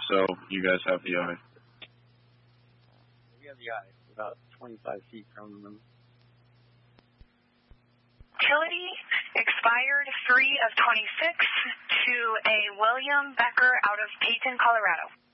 so you guys have the eye. We have the eye, about 25 feet from them. Utility expired 3 of 26 to a William Becker out of Peyton, Colorado.